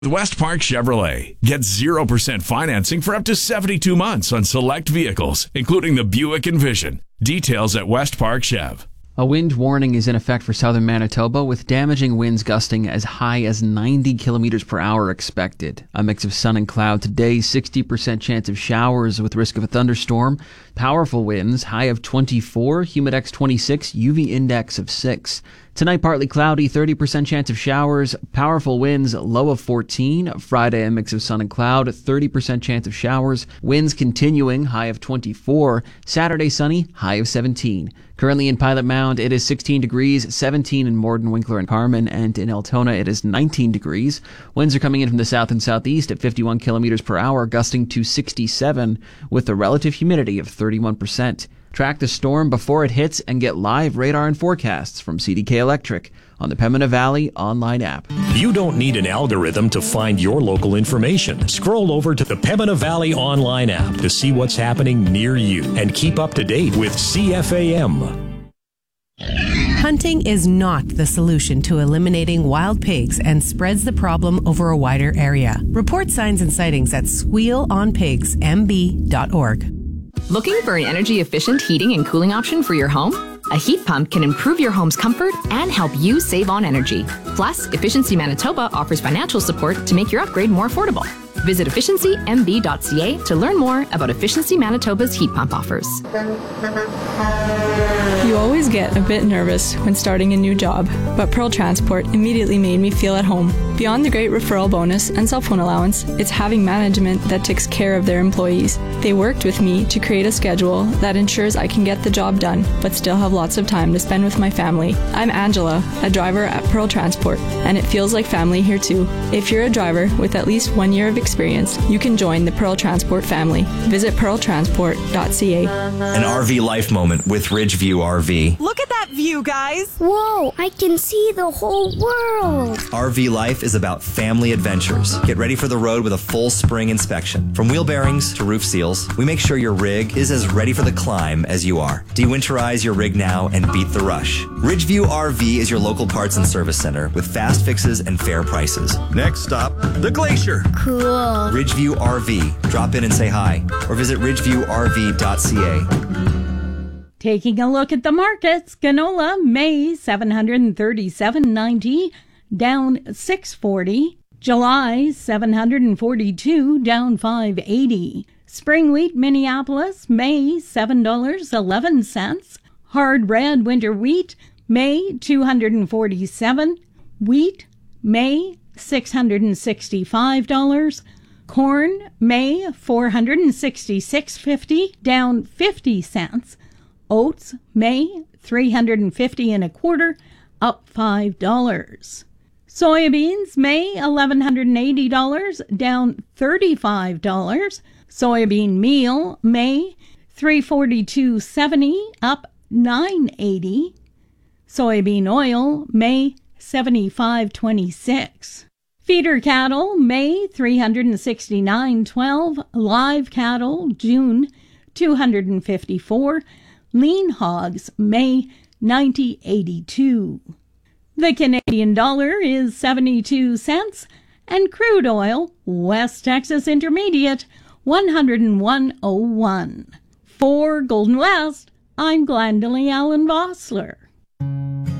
With West Park Chevrolet, get 0% financing for up to 72 months on select vehicles, including the Buick Envision. Details at West Park Chev. A wind warning is in effect for southern Manitoba, with damaging winds gusting as high as 90 kilometers per hour expected. A mix of sun and cloud today, 60% chance of showers with risk of a thunderstorm. Powerful winds, high of 24, humidex 26, UV index of 6. Tonight, partly cloudy, 30% chance of showers, powerful winds, low of 14. Friday, a mix of sun and cloud, 30% chance of showers, winds continuing, high of 24. Saturday, sunny, high of 17. Currently in Pilot Mound, it is 16 degrees, 17 in Morden, Winkler, and Carman, and in Altona, it is 19 degrees. Winds are coming in from the south and southeast at 51 kilometers per hour, gusting to 67, with a relative humidity of 31%. Track the storm before it hits and get live radar and forecasts from CDK Electric on the Pembina Valley online app. You don't need an algorithm to find your local information. Scroll over to the Pembina Valley online app to see what's happening near you and keep up to date with CFAM. Hunting is not the solution to eliminating wild pigs and spreads the problem over a wider area. Report signs and sightings at squealonpigsmb.org. Looking for an energy-efficient heating and cooling option for your home? A heat pump can improve your home's comfort and help you save on energy. Plus, Efficiency Manitoba offers financial support to make your upgrade more affordable. Visit efficiencymb.ca to learn more about Efficiency Manitoba's heat pump offers. You always get a bit nervous when starting a new job, but Pearl Transport immediately made me feel at home. Beyond the great referral bonus and cell phone allowance, it's having management that takes care of their employees. They worked with me to create a schedule that ensures I can get the job done, but still have lots of time to spend with my family. I'm Angela, a driver at Pearl Transport, and it feels like family here too. If you're a driver with at least 1 year of experience, you can join the Pearl Transport family. Visit pearltransport.ca. An RV life moment with Ridgeview RV. Look at that view, guys! Whoa, I can see the whole world! RV life is about family adventures. Get ready for the road with a full spring inspection. From wheel bearings to roof seals, we make sure your rig is as ready for the climb as you are. De-winterize your rig now and beat the rush. Ridgeview RV is your local parts and service center with fast fixes and fair prices. Next stop, the Glacier. Cool. Ridgeview RV. Drop in and say hi or visit ridgeviewrv.ca. Taking a look at the markets, canola, May, $737.90, down $6.40. July, $742, down $5.80. Spring wheat, Minneapolis, May, $7.11. Hard red winter wheat, May, $247. Wheat, May, $665. Corn, May, $466.50, down 50 cents. Oats, May, $350.25, up $5. Soybeans, May, $1,180, down $35. Soybean meal, May, $342.70, up $9.80. Soybean oil, May, $75.26. Feeder cattle, May, $369.12. Live cattle, June, $254. Lean hogs, May, $90.82. The Canadian dollar is 72 cents, and crude oil, West Texas Intermediate, 101.01. For Golden West, I'm Glendalee Allen Vossler.